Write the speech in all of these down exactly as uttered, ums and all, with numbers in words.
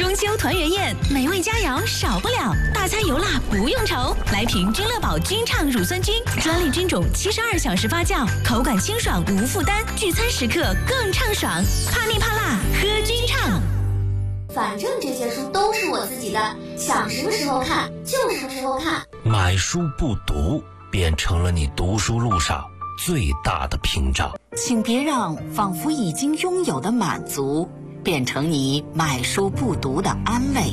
中秋团圆宴，美味佳肴少不了，大餐油辣不用愁。来瓶君乐宝君畅乳酸菌，专利菌种，七十二小时发酵，口感清爽无负担，聚餐时刻更畅爽。怕腻怕辣，喝君畅。 反正这些书都是我自己的，想什么时候看就什么时候看。 买书不读，变成了你读书路上最大的屏障。 请别让仿佛已经拥有的满足变成你买书不读的安慰。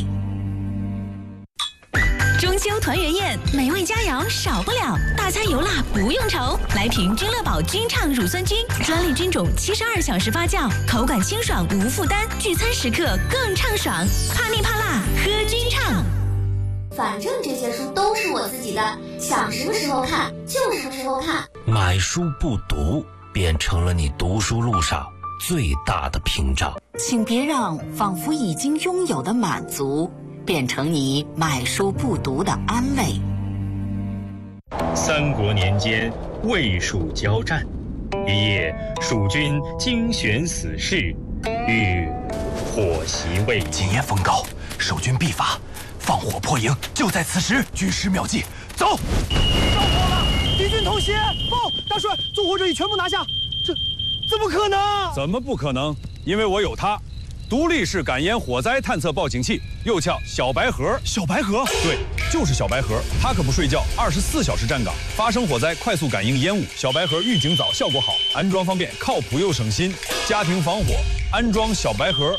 中秋团圆宴，美味佳肴少不了，大餐油辣不用愁。来瓶君乐宝君畅乳酸菌，专利菌种，七十二小时发酵，口感清爽无负担，聚餐时刻更畅爽。怕腻怕辣，喝君畅。 反正这些书都是我自己的，想什么时候看就什么时候看。 买书不读，变成了你读书路上最大的屏障。 请别让仿佛已经拥有的满足变成你买书不读的安慰。 三国年间，魏蜀交战，一夜，蜀军精选死士，欲火袭魏。 今夜风高，守军必发，放火破营，就在此时。军师妙计，走！ 着火了，敌军偷袭！报，大帅，纵火者已全部拿下。这怎么可能？ 怎么不可能？因为我有它。独立式感烟火灾探测报警器，又叫小白盒。 小白盒？ 对，就是小白盒。它可不睡觉，二十四小时站岗，发生火灾快速感应烟雾。小白盒预警早，效果好，安装方便，靠谱又省心。家庭防火，安装小白盒。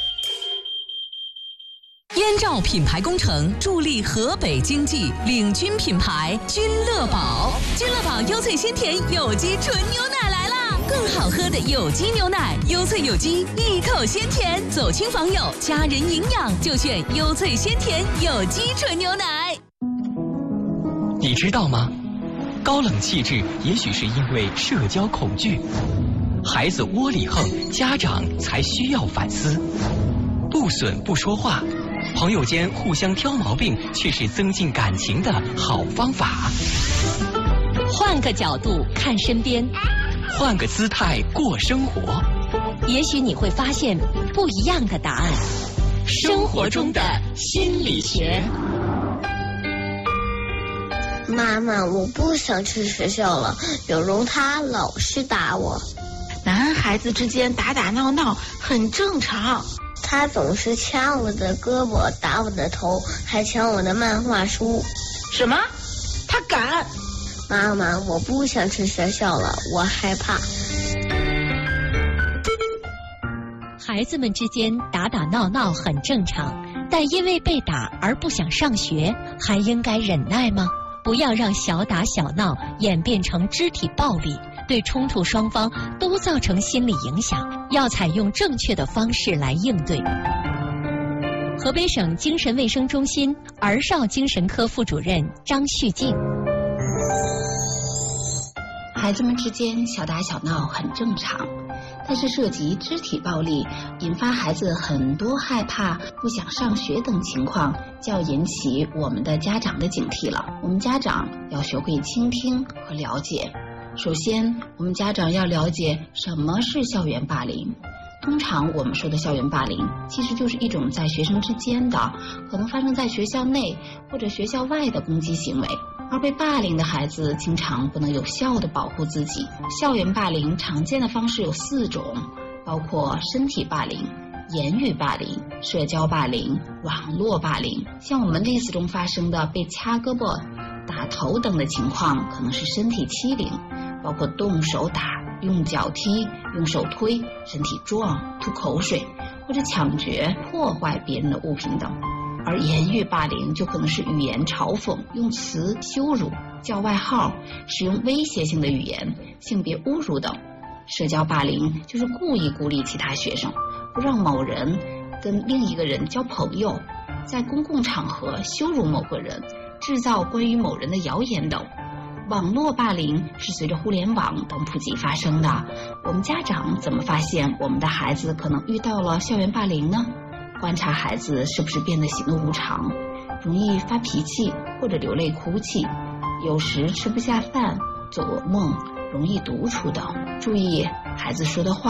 燕赵品牌工程助力河北经济，领军品牌君乐宝。君乐宝优萃鲜甜有机纯牛奶来啦！更好喝的有机牛奶，优萃有机，一口鲜甜，走亲访友，家人营养就选优萃鲜甜有机纯牛奶。 你知道吗？高冷气质也许是因为社交恐惧，孩子窝里横，家长才需要反思。不损不说话，朋友间互相挑毛病，却是增进感情的好方法。 换个角度看身边， 换个姿态过生活， 也许你会发现不一样的答案。生活中的心理学。 妈妈，我不想去学校了，有容他老是打我。 男孩子之间打打闹闹很正常。 他总是掐我的胳膊，打我的头，还抢我的漫画书。 什么？他敢？ 妈妈，我不想去学校了，我害怕。 孩子们之间打打闹闹很正常，但因为被打而不想上学，还应该忍耐吗？不要让小打小闹演变成肢体暴力，对冲突双方都造成心理影响，要采用正确的方式来应对。河北省精神卫生中心儿少精神科副主任张旭静。 孩子们之间小打小闹很正常，但是涉及肢体暴力，引发孩子很多害怕、不想上学等情况，就要引起我们的家长的警惕了。我们家长要学会倾听和了解。首先，我们家长要了解什么是校园霸凌。通常我们说的校园霸凌，其实就是一种在学生之间的，可能发生在学校内或者学校外的攻击行为。而被霸凌的孩子经常不能有效地保护自己。校园霸凌常见的方式有四种，包括身体霸凌、言语霸凌、社交霸凌、网络霸凌。像我们例子中发生的被掐胳膊、打头等的情况，可能是身体欺凌，包括动手打、用脚踢、用手推、身体撞、吐口水，或者抢劫、破坏别人的物品等。而言语霸凌就可能是语言嘲讽、用词羞辱、叫外号、使用威胁性的语言、性别侮辱等。社交霸凌就是故意孤立其他学生，不让某人跟另一个人交朋友，在公共场合羞辱某个人，制造关于某人的谣言等。网络霸凌是随着互联网等普及发生的。我们家长怎么发现我们的孩子可能遇到了校园霸凌呢？观察孩子是不是变得喜怒无常，容易发脾气或者流泪哭泣，有时吃不下饭、做噩梦、容易独处等。注意孩子说的话，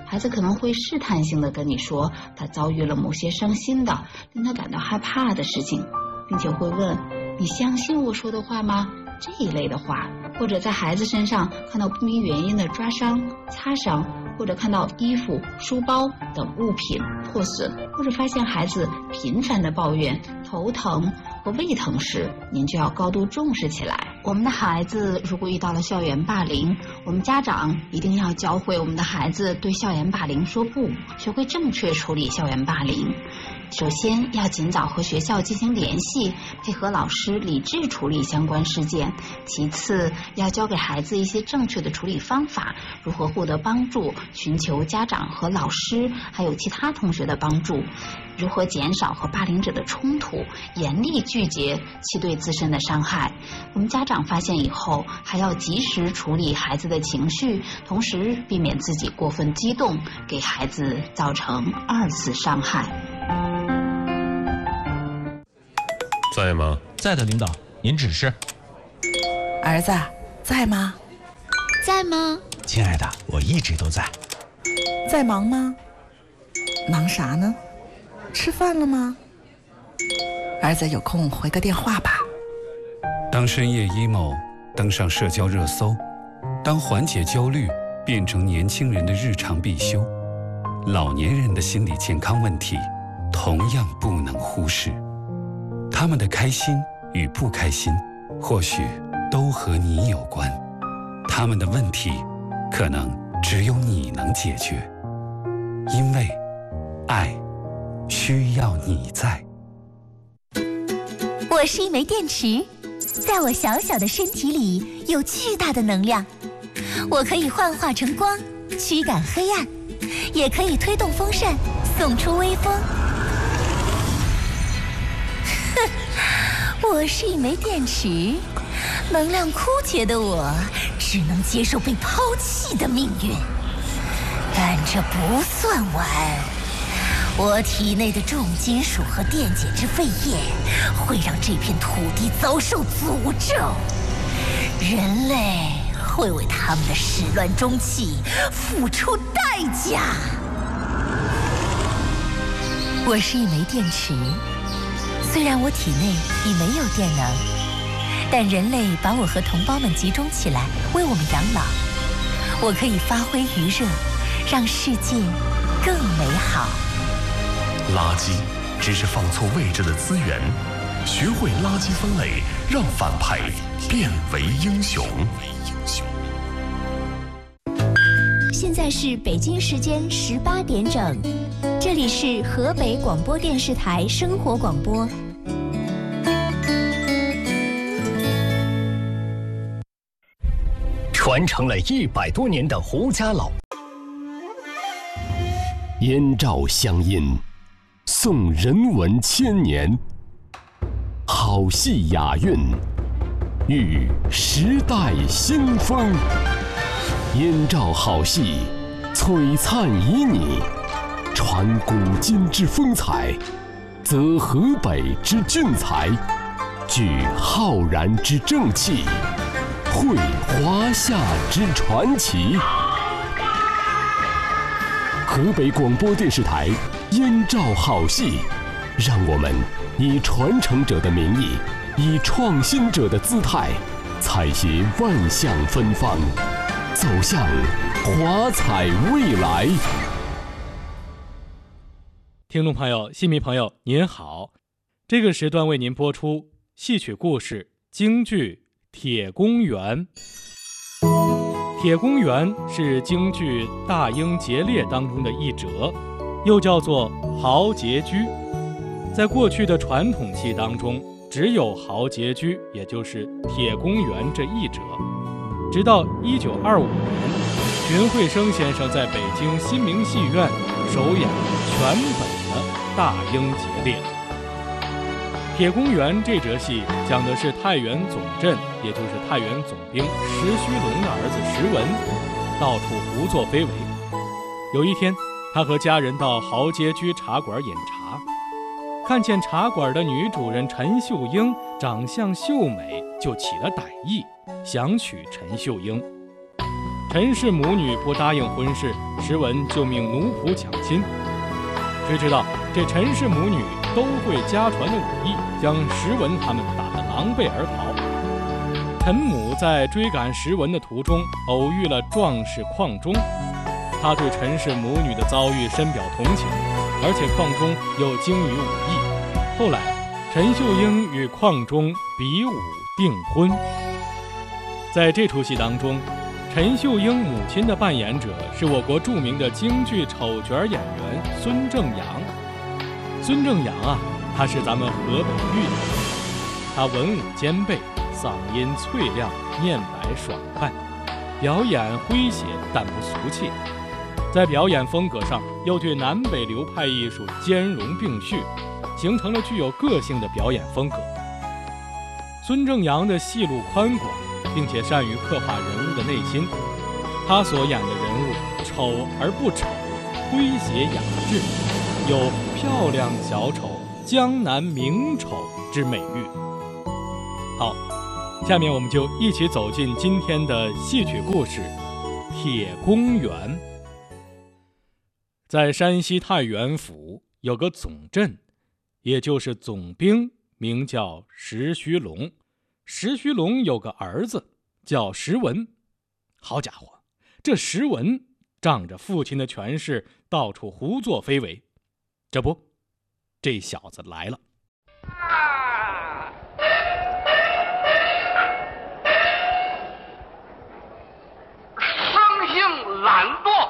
孩子可能会试探性的跟你说他遭遇了某些伤心的、令他感到害怕的事情，并且会问你相信我说的话吗？这一类的话，或者在孩子身上看到不明原因的抓伤、擦伤，或者看到衣服、书包等物品破损，或者发现孩子频繁的抱怨头疼和胃疼时，您就要高度重视起来。我们的孩子如果遇到了校园霸凌，我们家长一定要教会我们的孩子对校园霸凌说不，学会正确处理校园霸凌。首先要尽早和学校进行联系，配合老师理智处理相关事件。其次要教给孩子一些正确的处理方法，如何获得帮助，寻求家长和老师还有其他同学的帮助，如何减少和霸凌者的冲突，严厉拒绝其对自身的伤害。我们家长发现以后还要及时处理孩子的情绪，同时避免自己过分激动，给孩子造成二次伤害。 在吗？ 在的，领导，您指示。 儿子，在吗？ 在吗？ 亲爱的，我一直都在。 在忙吗？忙啥呢？吃饭了吗？儿子有空回个电话吧。 当深夜 emo 登上社交热搜，当缓解焦虑变成年轻人的日常必修，老年人的心理健康问题同样不能忽视。他们的开心与不开心，或许都和你有关。他们的问题，可能只有你能解决。因为爱需要你在。 我是一枚电池，在我小小的身体里有巨大的能量，我可以幻化成光，驱赶黑暗，也可以推动风扇，送出微风。我是一枚电池，能量枯竭的我只能接受被抛弃的命运。但这不算完，我体内的重金属和电解质废液会让这片土地遭受诅咒，人类会为他们的始乱终弃付出代价。我是一枚电池，虽然我体内已没有电能，但人类把我和同胞们集中起来，为我们养老。我可以发挥余热，让世界更美好。 垃圾只是放错位置的资源，学会垃圾分类，让反派变为英雄。 现在是北京时间十八点整，这里是河北广播电视台生活广播。 传承了一百多年的胡家老， 燕赵乡音，颂人文千年，好戏雅韵，遇时代新风。燕赵好戏，璀璨旖旎，传古今之风采，则河北之俊才，聚浩然之正气，绘华夏之传奇。河北广播电视台燕赵好戏，让我们以传承者的名义，以创新者的姿态，采撷万象芬芳，走向华彩未来。 听众朋友、戏迷朋友，您好！这个时段为您播出戏曲故事京剧《铁公园》。铁公园是京剧《大英劫猎》当中的一折，又叫做豪杰居。在过去的传统戏当中，只有豪杰居，也就是铁公园这一折。直到一九二五年，荀慧生先生在北京新明戏院首演全本的《大英劫猎》。铁公园这折戏讲的是太原总镇，也就是太原总兵石须龙的儿子石文，到处胡作非为。有一天，他和家人到豪杰居茶馆饮茶，看见茶馆的女主人陈秀英长相秀美，就起了歹意，想娶陈秀英。 陈氏母女不答应婚事，石文就命奴仆抢亲。谁知道这陈氏母女都会家传的武艺，将石文他们打得狼狈而逃。陈母在追赶石文的途中，偶遇了壮士邝忠，他对陈氏母女的遭遇深表同情，而且邝忠又精于武艺。后来，陈秀英与邝忠比武订婚。在这出戏当中，陈秀英母亲的扮演者是我国著名的京剧丑角演员孙正阳。孙正阳啊，他是咱们河北豫人，他文武兼备，嗓音脆亮，面白爽快，表演诙谐但不俗气。在表演风格上，又对南北流派艺术兼容并蓄，形成了具有个性的表演风格。孙正阳的戏路宽广，并且善于刻画人物的内心。他所演的人物丑而不丑，诙谐雅致，有漂亮小丑、江南名丑之美誉。好，下面我们就一起走进今天的戏曲故事《铁公园》。在山西太原府有个总镇，也就是总兵，名叫石须龙。石须龙有个儿子叫石文。好家伙，这石文仗着父亲的权势，到处胡作非为。这不，这小子来了。 生性懒惰，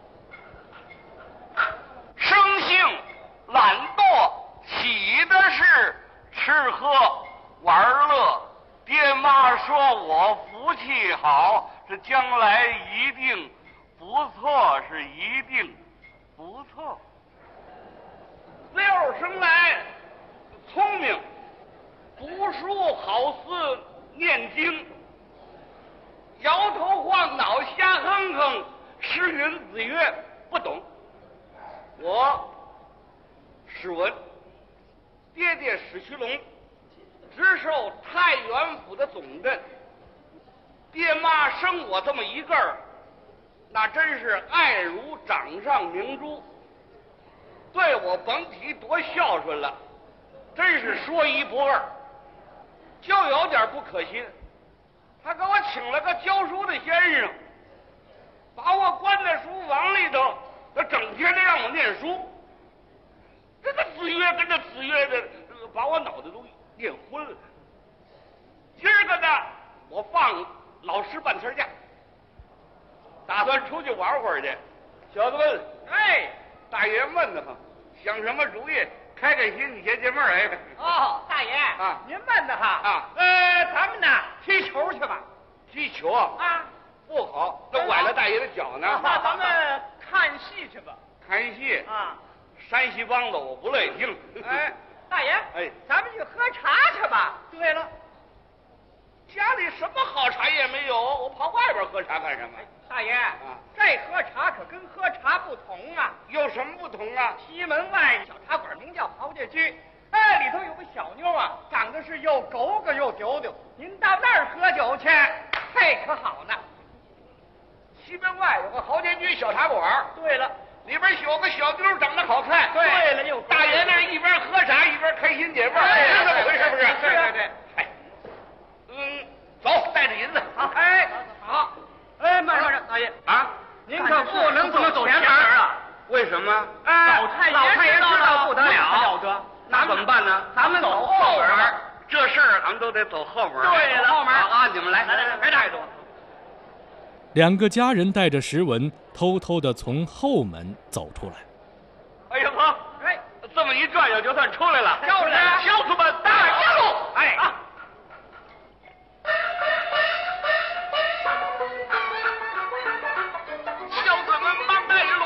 生性懒惰，喜的是吃喝玩乐。爹妈说我福气好，是将来一定不错，是一定不错。六生来聪明，读书好似念经，摇头晃脑瞎哼哼，诗云子曰不懂。我史文，爹爹史须龙，直受太原府的总镇。爹妈生我这么一个儿，那真是爱如掌上明珠，对我甭提多孝顺了，真是说一不二。就有点不可信，他给我请了个教书的先生，把我关在书房里头，他整天的让我念书。这个子曰跟着子曰的，把我脑袋都念昏了。今儿个呢，我放老师半天假，打算出去玩会儿去。小子们，哎，大爷闷得慌，想什么主意？开开心，你解解闷儿。哎， 哦，大爷啊， 您闷得哈啊？ 呃，咱们呢踢球去吧。 踢球啊？ 啊， 不好，那崴了大爷的脚呢。 那咱们看戏去吧。 看戏啊？ 山西梆子我不乐意听。 哎，大爷， 哎， 咱们去喝茶去吧。 对了，家里什么好茶也没有，我跑外边喝茶干什么？ 大爷啊，这喝茶可跟喝茶不同啊。 有什么不同啊？ 西门外小茶馆名叫豪家居，哎，里头有个小妞啊，长得是又狗狗又丢丢。您到那儿喝酒去，嘿，可好呢。 西门外有个豪家居小茶馆。 对了。 里边有个小妞长得好看。 对了，又大爷那一边喝茶一边开心解闷，是这么回事不是？ 对对对。 哎，嗯，走，带着银子。 好，哎，好，哎，慢慢着，大爷啊， 您可不能走前门啊。 为什么？ 哎，老太老太爷知道不得了， 了得。那怎么办呢？ 咱们走后门。 这事儿咱们都得走后门。 对了，后门啊，你们来， 来来来，别带动。 两个家人带着石文偷偷地从后门走出来。 哎呀呵，哎，这么一转悠就算出来了。 就是